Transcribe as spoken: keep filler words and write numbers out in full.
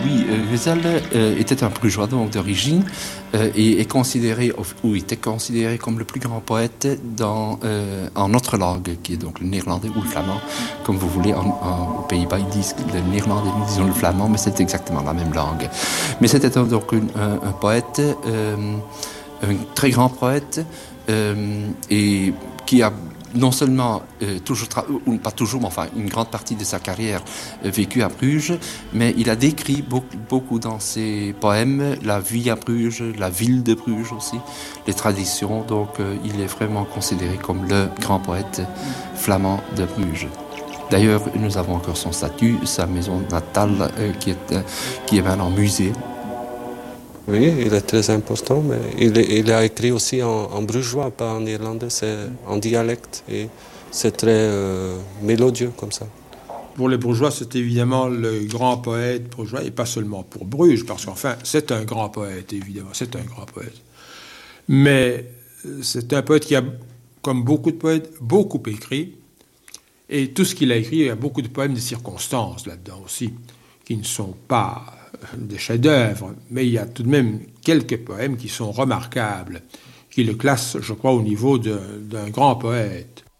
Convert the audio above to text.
Oui, euh, Husserl euh, était un brugeois donc d'origine euh, et est considéré, ou était considéré comme le plus grand poète dans, euh, en notre langue, qui est donc le néerlandais ou le flamand, comme vous voulez. En, en, aux Pays-Bas, ils disent le néerlandais, nous disons le flamand, mais c'est exactement la même langue. Mais c'était donc une, un, un poète, euh, un très grand poète, euh, et qui a non seulement, euh, toujours, tra- ou pas toujours, mais enfin une grande partie de sa carrière euh, vécu à Bruges, mais il a décrit beaucoup, beaucoup dans ses poèmes la vie à Bruges, la ville de Bruges aussi, les traditions, donc euh, il est vraiment considéré comme le grand poète flamand de Bruges. D'ailleurs, nous avons encore son statut, sa maison natale euh, qui, est, euh, qui est maintenant musée. Oui, il est très important, mais il, il a écrit aussi en, en brugeois, pas en irlandais, c'est en dialecte et c'est très euh, mélodieux comme ça. Pour les Brugeois, c'est évidemment le grand poète brugeois, et pas seulement pour Bruges, parce qu'enfin, c'est un grand poète, évidemment, c'est un grand poète. Mais c'est un poète qui a, comme beaucoup de poètes, beaucoup écrit, et tout ce qu'il a écrit, il y a beaucoup de poèmes de circonstances là-dedans aussi, qui ne sont pas des chefs-d'œuvre, mais il y a tout de même quelques poèmes qui sont remarquables, qui le classent, je crois, au niveau de, d'un grand poète.